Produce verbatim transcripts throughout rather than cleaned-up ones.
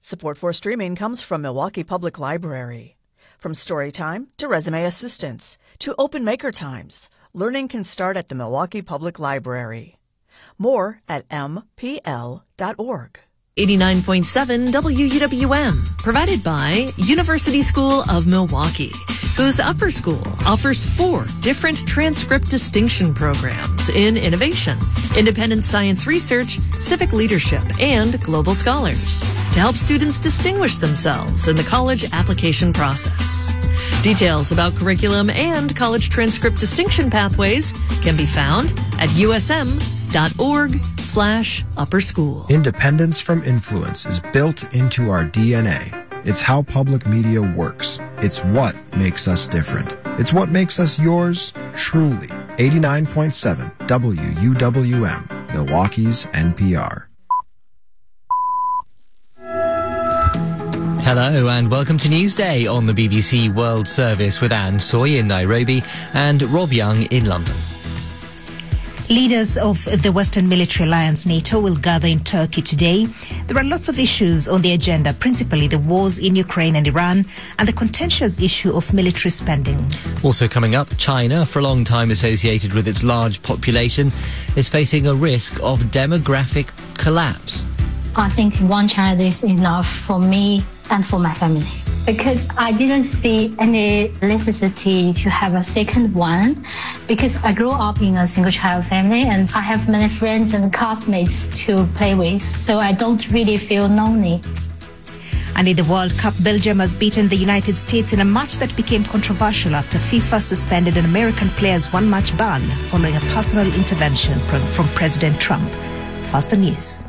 Support for streaming comes from Milwaukee Public Library. From Storytime to Resume Assistance to Open Maker Times, learning can start at the Milwaukee Public Library. More at m p l dot org. eighty-nine point seven W U W M, provided by University School of Milwaukee, whose upper school offers four different transcript distinction programs in innovation, independent science research, civic leadership, and global scholars to help students distinguish themselves in the college application process. Details about curriculum and college transcript distinction pathways can be found at usm dot org slash upper school. Independence from influence is built into our D N A. It's how public media works. It's what makes us different. It's what makes us yours truly. eighty-nine point seven W U W M, Milwaukee's N P R. Hello and welcome to Newsday on the B B C World Service with Anne Soy in Nairobi and Rob Young in London. Leaders of the Western Military Alliance NATO will gather in Turkey today. There are lots of issues on the agenda, principally the wars in Ukraine and Iran and the contentious issue of military spending. Also coming up, China, for a long time associated with its large population, is facing a risk of demographic collapse. I think one child is enough for me and for my family, because I didn't see any necessity to have a second one, because I grew up in a single child family and I have many friends and classmates to play with, so I don't really feel lonely. And in the World Cup, Belgium has beaten the United States in a match that became controversial after FIFA suspended an American player's one-match ban following a personal intervention from, from President Trump. Faster News.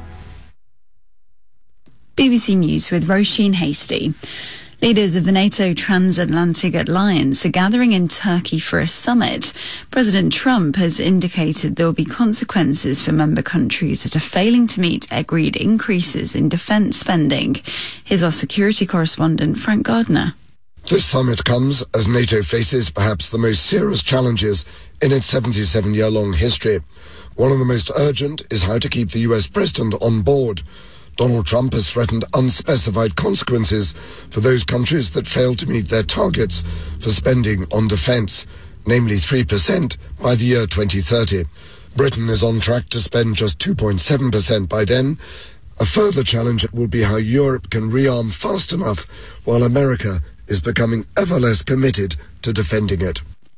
B B C News with Roisin Hasty. Leaders of the NATO Transatlantic Alliance are gathering in Turkey for a summit. President Trump has indicated there will be consequences for member countries that are failing to meet agreed increases in defence spending. Here's our security correspondent, Frank Gardner. This summit comes as NATO faces perhaps the most serious challenges in its seventy-seven-year-long history. One of the most urgent is how to keep the U S president on board. Donald Trump has threatened unspecified consequences for those countries that fail to meet their targets for spending on defence, namely three percent by the year twenty thirty. Britain is on track to spend just two point seven percent by then. A further challenge will be how Europe can rearm fast enough while America is becoming ever less committed to defending it.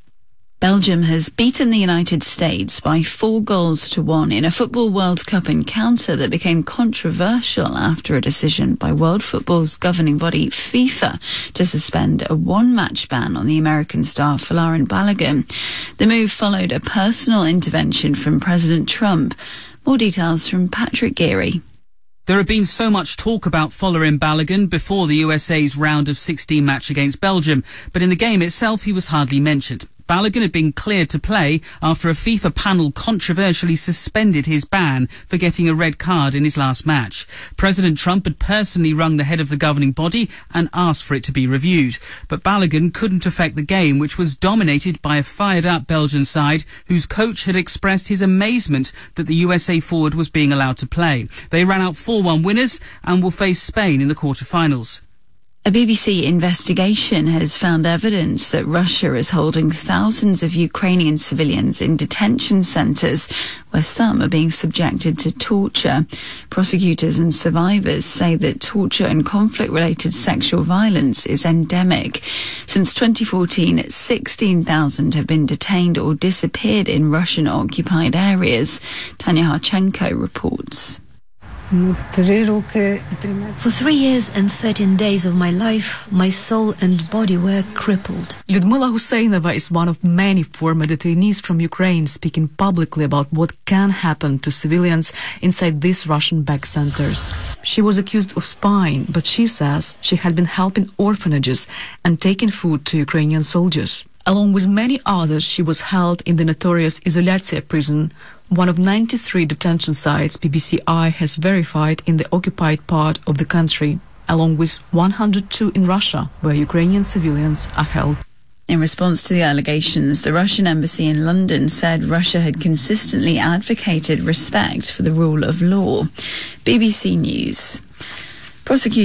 Belgium has beaten the United States by four goals to one in a Football World Cup encounter that became controversial after a decision by World Football's governing body, FIFA, to suspend a one-match ban on the American star Folarin Balogun. The move followed a personal intervention from President Trump. More details from Patrick Geary. There had been so much talk about Folarin Balogun before the U S A's round of sixteen match against Belgium, but in the game itself he was hardly mentioned. Balogun had been cleared to play after a FIFA panel controversially suspended his ban for getting a red card in his last match. President Trump had personally rung the head of the governing body and asked for it to be reviewed. But Balogun couldn't affect the game, which was dominated by a fired-up Belgian side whose coach had expressed his amazement that the U S A forward was being allowed to play. They ran out four one winners and will face Spain in the quarter-finals. A B B C investigation has found evidence that Russia is holding thousands of Ukrainian civilians in detention centres where some are being subjected to torture. Prosecutors and survivors say that torture and conflict-related sexual violence is endemic. Since twenty fourteen, sixteen thousand have been detained or disappeared in Russian-occupied areas. Tanya Harchenko reports. For three years and thirteen days of my life, my soul and body were crippled. Lyudmila Husseinova is one of many former detainees from Ukraine speaking publicly about what can happen to civilians inside these Russian-backed centers. She was accused of spying, but she says she had been helping orphanages and taking food to Ukrainian soldiers. Along with many others, she was held in the notorious Izolyatsiya prison, one of ninety-three detention sites B B C I has verified in the occupied part of the country, along with one hundred two in Russia, where Ukrainian civilians are held. In response to the allegations, the Russian embassy in London said Russia had consistently advocated respect for the rule of law. B B C News. Prosecutors